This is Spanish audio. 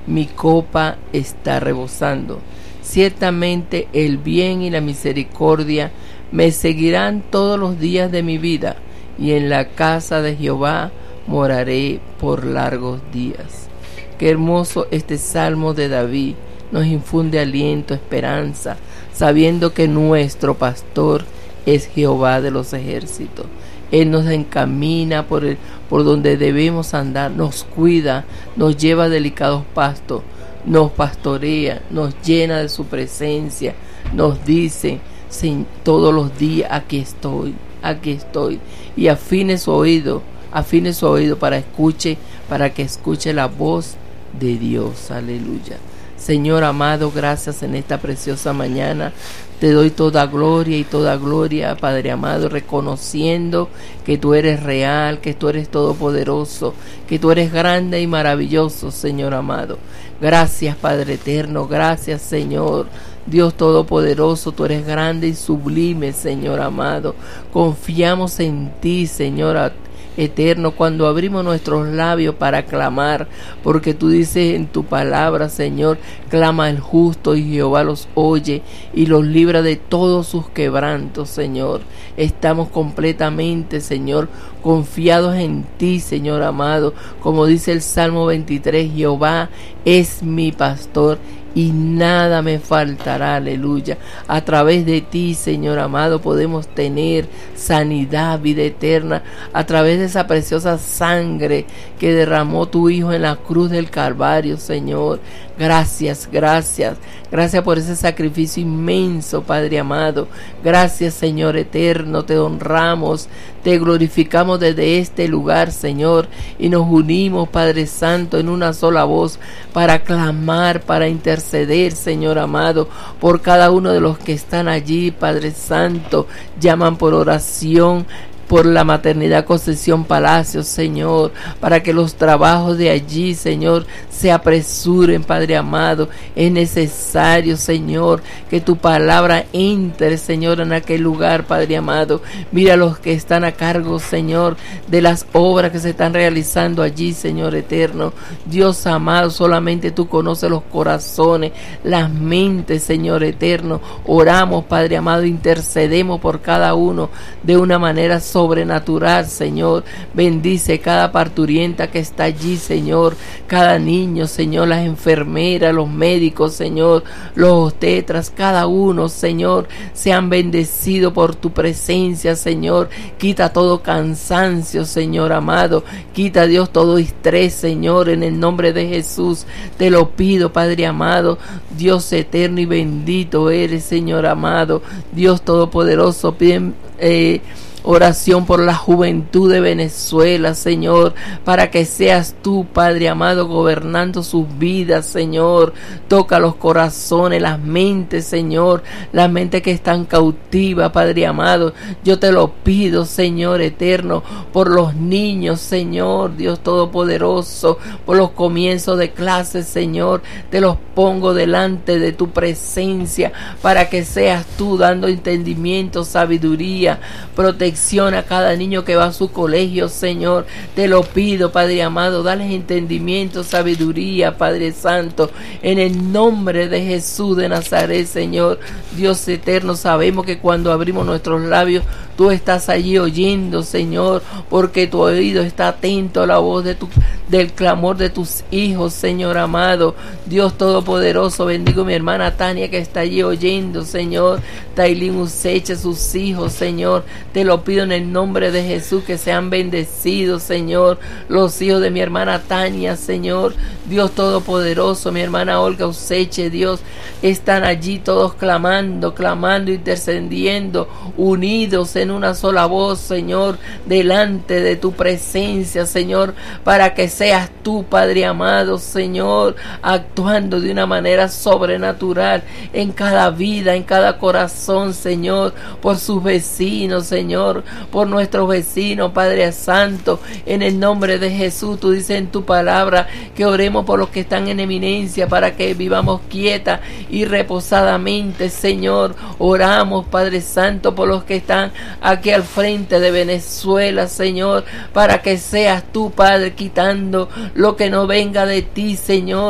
mi copa está rebosando. Ciertamente el bien y la misericordia me seguirán todos los días de mi vida, y en la casa de Jehová moraré por largos días. Qué hermoso este salmo de David. Nos infunde aliento, esperanza, sabiendo que nuestro pastor es Jehová de los ejércitos. Él nos encamina por donde debemos andar, nos cuida, nos lleva a delicados pastos, nos pastorea, nos llena de su presencia, nos dice todos los días: aquí estoy, aquí estoy. Y afine su oído para que escuche la voz de Dios. Aleluya. Señor amado, gracias en esta preciosa mañana. Te doy toda gloria, Padre amado, reconociendo que tú eres real, que tú eres todopoderoso, que tú eres grande y maravilloso, Señor amado. Gracias, Padre eterno, gracias, Señor Dios todopoderoso, tú eres grande y sublime, Señor amado. Confiamos en ti, Señor eterno, cuando abrimos nuestros labios para clamar, porque tú dices en tu palabra, Señor, clama el justo y Jehová los oye y los libra de todos sus quebrantos, Señor. Estamos completamente, Señor, confiados en ti, Señor amado, como dice el Salmo 23, Jehová es mi pastor y nada me faltará, aleluya. A través de ti, Señor amado, podemos tener sanidad, vida eterna, a través de esa preciosa sangre que derramó tu Hijo en la cruz del Calvario, Señor. Gracias por ese sacrificio inmenso, Padre amado. Gracias, Señor eterno, te honramos, te glorificamos desde este lugar, Señor, y nos unimos, Padre Santo, en una sola voz para clamar, para interceder, Señor amado, por cada uno de los que están allí, Padre Santo. Llaman por oración por la Maternidad Concepción Palacios, Señor, para que los trabajos de allí, Señor, se apresuren, Padre amado. Es necesario, Señor, que tu palabra entre, Señor, en aquel lugar, Padre amado. Mira los que están a cargo, Señor, de las obras que se están realizando allí, Señor eterno. Dios amado, solamente tú conoces los corazones, las mentes, Señor eterno. Oramos, Padre amado, intercedemos por cada uno de una manera sobrenatural, Señor. Bendice cada parturienta que está allí, Señor, cada niño, Señor, las enfermeras, los médicos, Señor, los obstetras, cada uno, Señor, sean bendecidos por tu presencia, Señor. Quita todo cansancio, Señor amado, quita, Dios, todo estrés, Señor, en el nombre de Jesús, te lo pido, Padre amado. Dios eterno y bendito eres, Señor amado, Dios todopoderoso. Piden oración por la juventud de Venezuela, Señor, para que seas tú, Padre amado, gobernando sus vidas, Señor. Toca los corazones, las mentes, Señor, las mentes que están cautivas, Padre amado. Yo te lo pido, Señor eterno, por los niños, Señor, Dios todopoderoso, por los comienzos de clases, Señor. Te los pongo delante de tu presencia, para que seas tú dando entendimiento, sabiduría, protección a cada niño que va a su colegio, Señor. Te lo pido, Padre amado, dales entendimiento, sabiduría, Padre Santo, en el nombre de Jesús de Nazaret, Señor. Dios eterno, sabemos que cuando abrimos nuestros labios, tú estás allí oyendo, Señor, porque tu oído está atento a la voz del clamor de tus hijos, Señor amado. Dios todopoderoso, bendigo a mi hermana Tania que está allí oyendo, Señor. Tailín Useche, sus hijos, Señor. Te lo pido en el nombre de Jesús, que sean bendecidos, Señor. Los hijos de mi hermana Tania, Señor. Dios todopoderoso, mi hermana Olga Useche, Dios, están allí todos clamando, intercediendo, unidos en una sola voz, Señor, delante de tu presencia, Señor, para que seas tú, Padre amado, Señor, actuando de una manera sobrenatural en cada vida, en cada corazón, Señor, por sus vecinos, Señor, por nuestros vecinos, Padre Santo, en el nombre de Jesús. Tú dices en tu palabra que oremos por los que están en eminencia, para que vivamos quieta y reposadamente, Señor. Oramos, Padre Santo, por los que están aquí al frente de Venezuela, Señor, para que seas tú, Padre, quitando lo que no venga de ti, Señor.